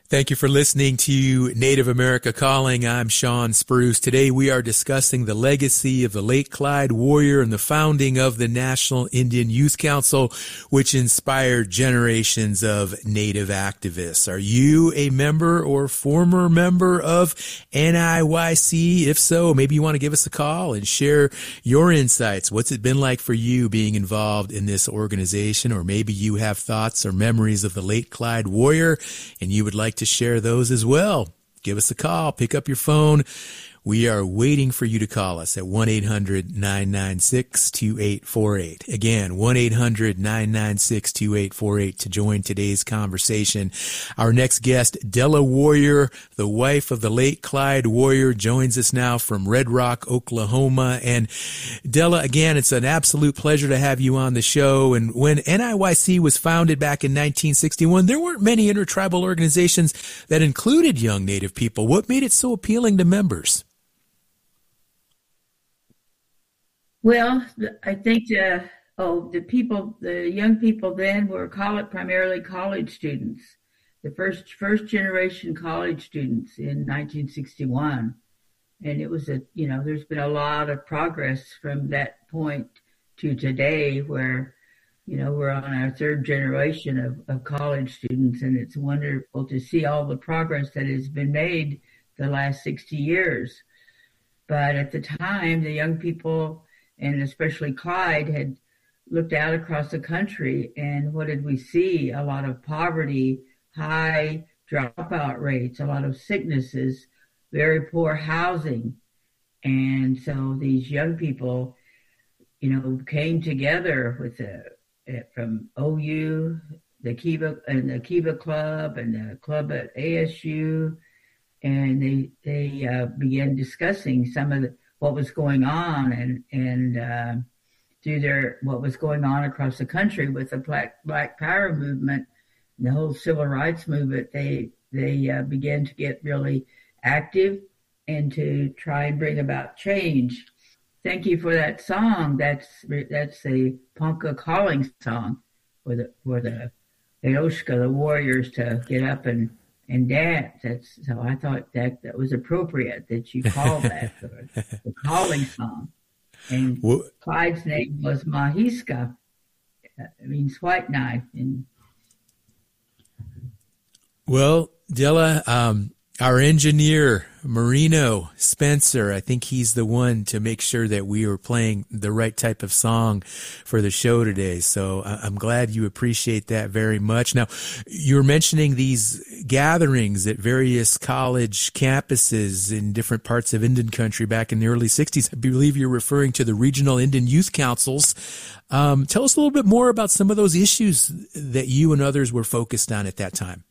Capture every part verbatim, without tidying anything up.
Thank you for listening to Native America Calling. I'm Sean Spruce. Today we are discussing the legacy of the late Clyde Warrior and the founding of the National Indian Youth Council, which inspired generations of Native activists. Are you a member or former member of N I Y C? If so, maybe you want to give us a call and share your insights. What's it been like for you being involved in this organization? Or maybe you have thoughts or memories of the late Clyde Warrior and you would like to share those as well. Give us a call. Pick up your phone. We are waiting for you to call us at one eight hundred nine nine six two eight four eight. Again, one eight hundred nine nine six two eight four eight to join today's conversation. Our next guest, Della Warrior, the wife of the late Clyde Warrior, joins us now from Red Rock, Oklahoma. And Della, again, it's an absolute pleasure to have you on the show. And when N I Y C was founded back in nineteen sixty-one, there weren't many intertribal organizations that included young Native people. What made it so appealing to members? Well, I think the, oh, the people, the young people then were college, primarily college students, the first first generation college students in nineteen sixty-one. And it was a, you know, there's been a lot of progress from that point to today where, you know, we're on our third generation of, of college students. And it's wonderful to see all the progress that has been made the last sixty years. But at the time, the young people, and especially Clyde, had looked out across the country, and what did we see? A lot of poverty, high dropout rates, a lot of sicknesses, very poor housing. And so these young people, you know, came together with the, from O U, the Kiva, and the Kiva Club, and the club at A S U, and they they uh, began discussing some of the what was going on and and uh, through their what was going on across the country with the Black Black Power movement, and the whole civil rights movement. They they uh, began to get really active and to try and bring about change. Thank you for that song. That's that's the Ponca calling song for the for the Eoshka, the warriors, to get up and. and dance. That's, so I thought that that was appropriate that you call that the, the calling song. And well, Clyde's name was Mahiska. It means white knife. And well, Della, um, our engineer, Marino Spencer, I think he's the one to make sure that we are playing the right type of song for the show today. So I'm glad you appreciate that very much. Now, you were mentioning these gatherings at various college campuses in different parts of Indian country back in the early sixties. I believe you're referring to the regional Indian youth councils. Um, tell us a little bit more about some of those issues that you and others were focused on at that time.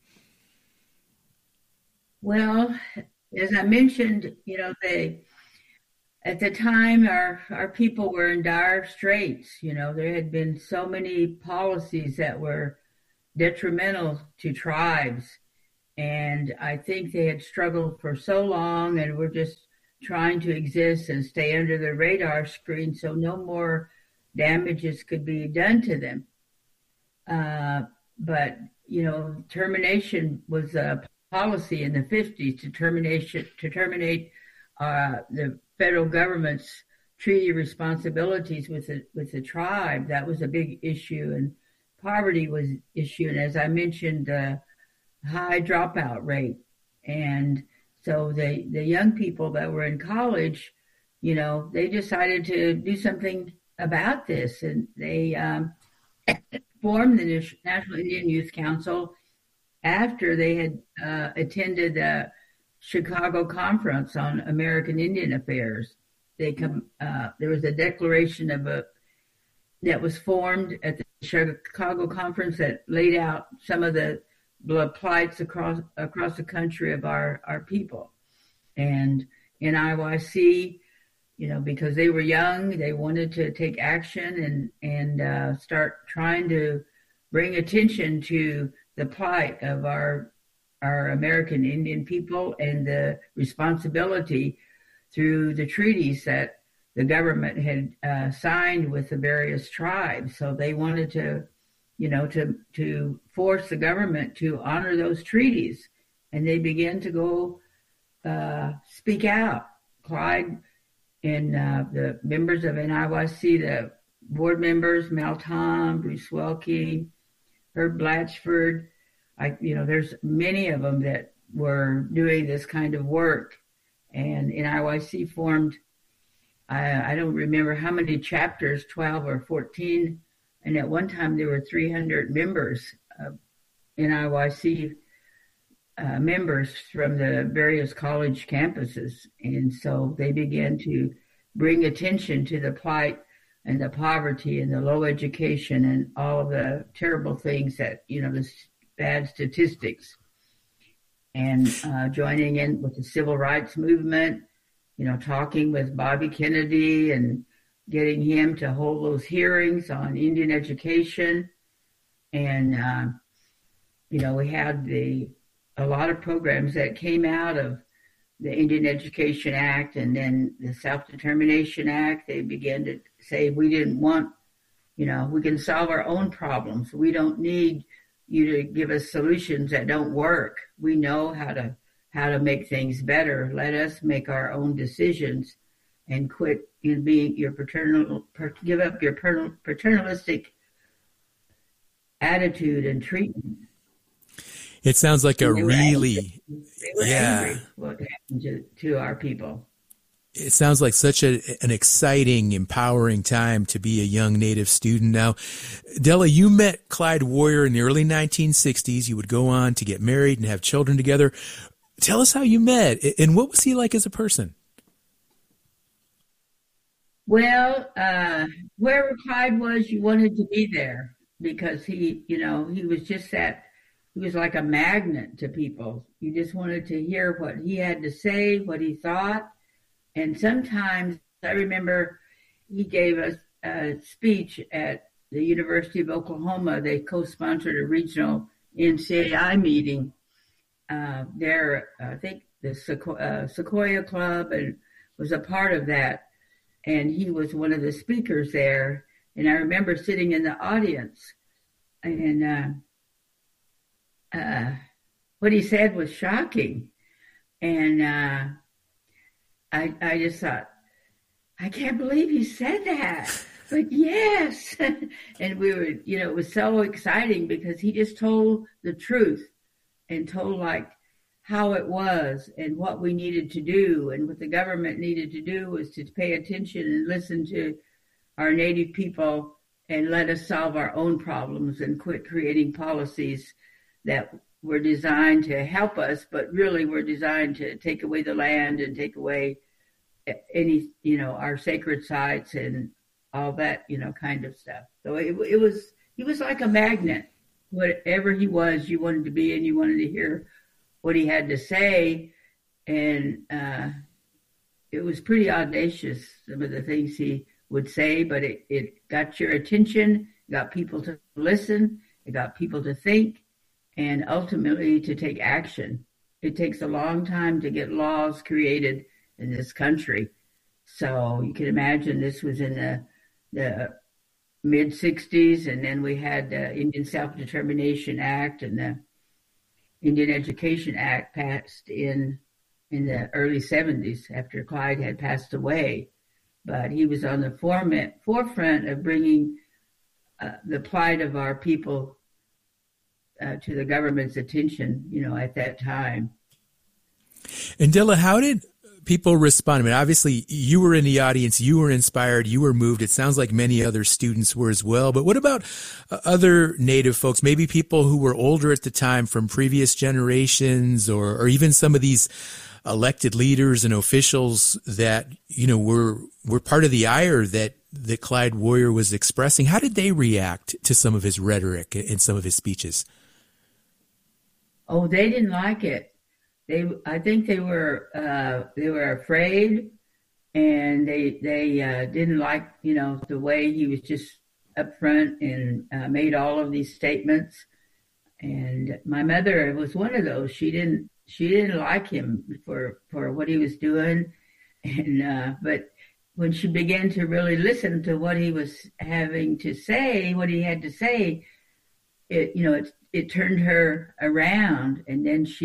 Well, as I mentioned, you know, they, at the time, our, our people were in dire straits. You know, there had been so many policies that were detrimental to tribes. And I think they had struggled for so long and were just trying to exist and stay under the radar screen so no more damages could be done to them. Uh, but, you know, termination was a policy in the fifties to termination to terminate uh, the federal government's treaty responsibilities with the with the tribe. That was a big issue, and poverty was an issue. And as I mentioned, the high dropout rate. And so the the young people that were in college, you know, they decided to do something about this, and they um, formed the National Indian Youth Council after they had uh, attended the Chicago Conference on American Indian Affairs. They come. Uh, there was a declaration of a that was formed at the Chicago Conference that laid out some of the blood plights across across the country of our, our people. And N I Y C, you know, because they were young, they wanted to take action and and uh, start trying to bring attention to the plight of our our American Indian people and the responsibility through the treaties that the government had uh, signed with the various tribes. So they wanted to, you know, to to force the government to honor those treaties. and they began to go uh, speak out. Clyde and uh, the members of N I Y C, the board members, Mel Tom, Bruce Welke, Herb Blatchford, I, you know, there's many of them that were doing this kind of work. And N I Y C formed, I, I don't remember how many chapters, twelve or fourteen. And at one time there were three hundred members of N I Y C uh, members from the various college campuses. And so they began to bring attention to the plight and the poverty and the low education and all of the terrible things that, you know, the bad statistics. And uh, joining in with the civil rights movement, you know, talking with Bobby Kennedy and getting him to hold those hearings on Indian education. And, uh, you know, we had the a lot of programs that came out of the Indian Education Act and then the Self-Determination Act. They began to say, we didn't want, you know, we can solve our own problems. We don't need you to give us solutions that don't work. We know how to how to make things better. Let us make our own decisions and quit you know, being your paternal, give up your paternalistic attitude and treatment. It sounds like a really, yeah. Angry what happened to, to our people. It sounds like such a, an exciting, empowering time to be a young Native student. Now, Della, you met Clyde Warrior in the early nineteen sixties. You would go on to get married and have children together. Tell us how you met, and what was he like as a person? Well, uh, wherever Clyde was, you wanted to be there because he, you know, he was just that. He was like a magnet to people. You just wanted to hear what he had to say, what he thought. And sometimes I remember he gave us a speech at the University of Oklahoma. They co-sponsored a regional N C A I meeting uh, there. I think the Sequoia, uh, Sequoia Club and was a part of that. And he was one of the speakers there. And I remember sitting in the audience and uh, Uh, what he said was shocking. And uh, I, I just thought, I can't believe he said that. But yes. And we were, you know, it was so exciting because he just told the truth and told like how it was and what we needed to do. And what the government needed to do was to pay attention and listen to our Native people and let us solve our own problems and quit creating policies that were designed to help us, but really were designed to take away the land and take away any, you know, our sacred sites and all that, you know, kind of stuff. So it, it was, he was like a magnet. Whatever he was, you wanted to be and you wanted to hear what he had to say. And uh, it was pretty audacious, some of the things he would say, but it, it got your attention, got people to listen, it got people to think, and ultimately to take action. It takes a long time to get laws created in this country. So you can imagine this was in the, the mid-sixties, and then we had the Indian Self-Determination Act and the Indian Education Act passed in in the early seventies after Clyde had passed away. But he was on the forefront of bringing uh, the plight of our people Uh, to the government's attention, you know, at that time. And Della, how did people respond? I mean, obviously you were in the audience, you were inspired, you were moved. It sounds like many other students were as well. But what about uh, other Native folks, maybe people who were older at the time from previous generations, or, or even some of these elected leaders and officials that, you know, were, were part of the ire that, that Clyde Warrior was expressing? How did they react to some of his rhetoric and some of his speeches? Oh, they didn't like it. They, I think they were, uh, they were afraid, and they, they uh, didn't like, you know, the way he was just upfront and uh, made all of these statements. And my mother was one of those. She didn't, she didn't like him for, for what he was doing, and uh, but when she began to really listen to what he was having to say, what he had to say, it, you know, it, it turned her around. And then she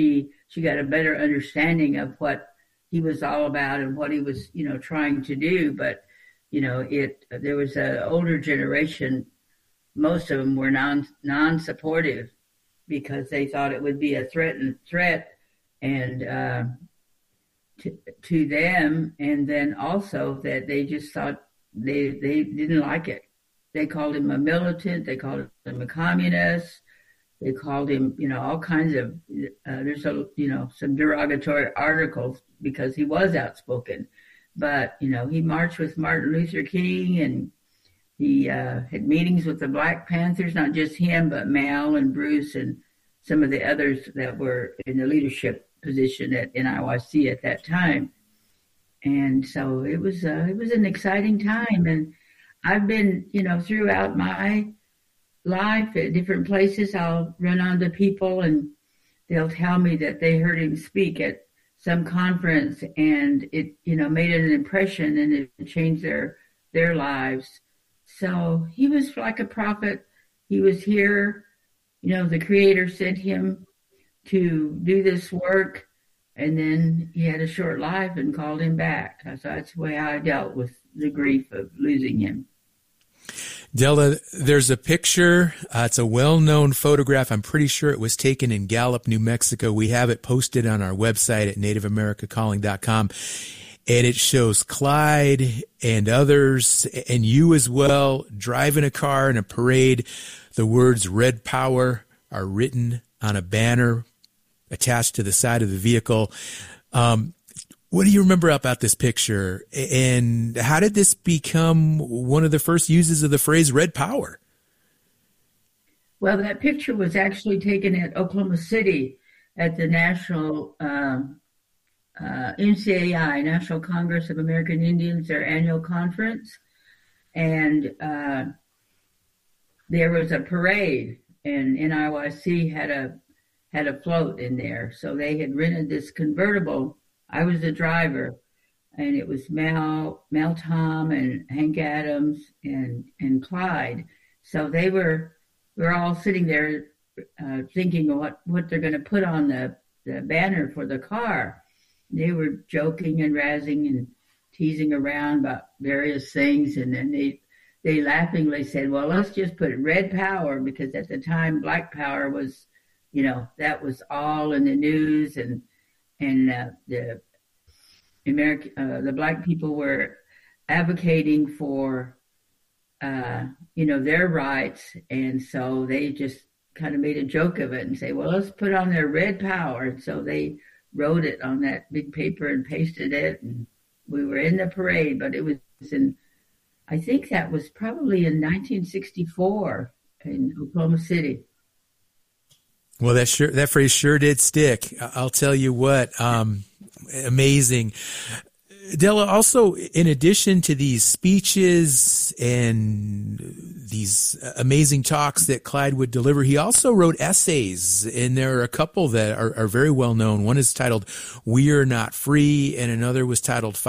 she got a better understanding of what he was all about and what he was, you know, trying to do. But, you know, it there was an older generation. Most of them were non non supportive because they thought it would be a threat and threat and uh, to to them, and then also that they just thought they they didn't like it. They called him a militant. They called him a communist. They called him, you know, all kinds of. Uh, there's a, you know, some derogatory articles because he was outspoken, but you know, he marched with Martin Luther King, and he uh, had meetings with the Black Panthers. Not just him, but Mal and Bruce and some of the others that were in the leadership position at N I Y C at that time. And so it was. Uh, it was an exciting time, and I've been, you know, throughout my life at different places, I'll run onto people and they'll tell me that they heard him speak at some conference and it, you know, made an impression and it changed their, their lives. So he was like a prophet. He was here, you know, the Creator sent him to do this work, and then he had a short life and called him back. So that's the way I dealt with the grief of losing him. Della, there's a picture. Uh, it's a well-known photograph. I'm pretty sure it was taken in Gallup, New Mexico. We have it posted on our website at native america calling dot com. And it shows Clyde and others, and you as well, driving a car in a parade. The words "Red Power" are written on a banner attached to the side of the vehicle. Um, What do you remember about this picture, and how did this become one of the first uses of the phrase "Red Power"? Well, that picture was actually taken at Oklahoma City at the National uh, uh, N C A I, National Congress of American Indians, their annual conference. And uh, there was a parade, and N I Y C had a had a float in there. So they had rented this convertible. I was the driver, and it was Mel, Mel Tom, and Hank Adams, and and Clyde. So they were we were all sitting there uh, thinking what what they're going to put on the, the banner for the car. They were joking and razzing and teasing around about various things, and then they they laughingly said, "Well, let's just put Red Power," because at the time Black Power was, you know, that was all in the news, and. And uh, the American, uh, the Black people were advocating for, uh, you know, their rights, and so they just kind of made a joke of it and say, "Well, let's put on their Red Power." And so they wrote it on that big paper and pasted it, and we were in the parade. But it was in, I think that was probably in nineteen sixty-four in Oklahoma City. Well, that sure, that phrase sure did stick. I'll tell you what, um, amazing. Della, also, in addition to these speeches and these amazing talks that Clyde would deliver, he also wrote essays, and there are a couple that are, are very well known. One is titled "We Are Not Free," and another was titled